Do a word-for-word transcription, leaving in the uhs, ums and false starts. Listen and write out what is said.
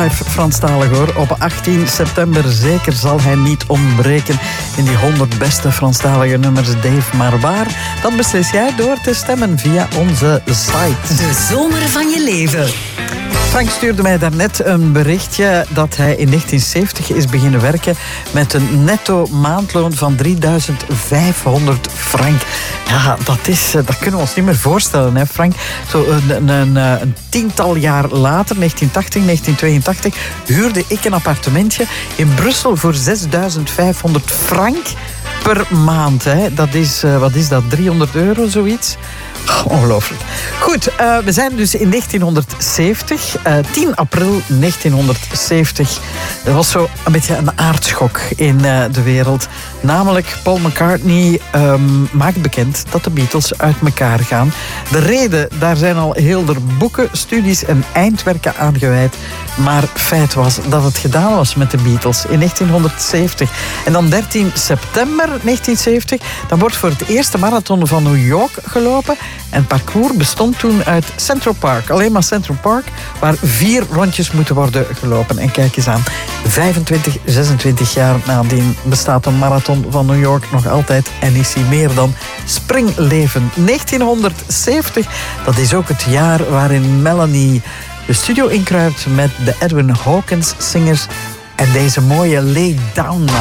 live Franstalig hoor. Op achttien september zeker zal hij niet ontbreken in die honderd beste Franstalige nummers. Dave, maar waar? Dat beslis jij door te stemmen via onze site. De zomer van je leven. Frank stuurde mij daarnet een berichtje dat hij in negentien zeventig is beginnen werken met een netto maandloon van drieduizend vijfhonderd frank. Ja, dat, is, dat kunnen we ons niet meer voorstellen, hè Frank. Zo een, een, een tiental jaar later, negentien tachtig, negentien tweeëntachtig, huurde ik een appartementje in Brussel voor zesduizend vijfhonderd frank per maand. Hè. Dat is, uh, wat is dat, driehonderd euro, zoiets? Oh, ongelooflijk. Goed, uh, we zijn dus in negentienhonderdzeventig. Uh, tien april negentienhonderdzeventig. Er was zo een beetje een aardschok in uh, de wereld. Namelijk, Paul McCartney um, maakt bekend dat de Beatles uit elkaar gaan. De reden, daar zijn al heel veel boeken, studies en eindwerken aan gewijd. Maar feit was dat het gedaan was met de Beatles in negentienhonderdzeventig. En dan dertien september negentienzeventig, dan wordt voor het eerst de marathon van New York gelopen. En het parcours bestond toen uit Central Park. Alleen maar Central Park, waar vier rondjes moeten worden gelopen. En kijk eens aan, vijfentwintig, zesentwintig jaar nadien bestaat de marathon van New York nog altijd. En is hij meer dan springleven. negentienhonderdzeventig, dat is ook het jaar waarin Melanie de studio inkruipt met de Edwin Hawkins Singers. En deze mooie Lay Down Now.